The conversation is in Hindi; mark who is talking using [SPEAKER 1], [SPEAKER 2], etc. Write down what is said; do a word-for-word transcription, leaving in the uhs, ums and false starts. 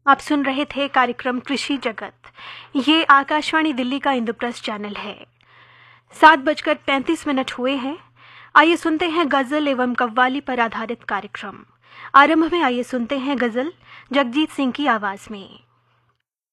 [SPEAKER 1] आप सुन रहे थे कार्यक्रम कृषि जगत। ये आकाशवाणी दिल्ली का इंद्रप्रस्थ चैनल है। सात बजकर पैंतीस मिनट हुए हैं। आइए सुनते हैं गजल एवं कव्वाली पर आधारित कार्यक्रम। आरंभ में आइए सुनते हैं गजल जगजीत सिंह की आवाज में।